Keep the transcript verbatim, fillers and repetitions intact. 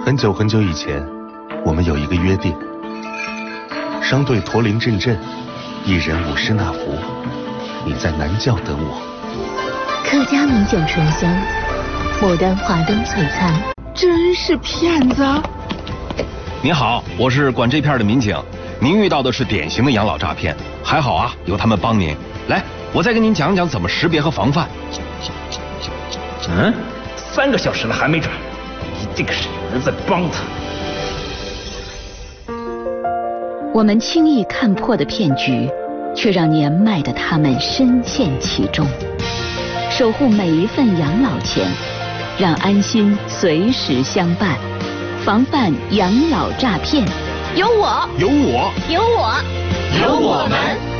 很久很久以前，我们有一个约定：商队驼铃阵阵，一人五十纳福。你在南教等我。 客家米酒醇香，牡丹华灯璀璨。 真是骗子！ 您好，我是管这片的民警。您遇到的是典型的养老诈骗，还好啊，有他们帮您。来，我再跟您讲讲怎么识别和防范。 嗯，三个小时了还没转，一定是有人在帮他。 我们轻易看破的骗局，却让年迈的他们深陷其中。守护每一份养老钱，让安心随时相伴，防范养老诈骗。有我， 有我， 有我， 有我们。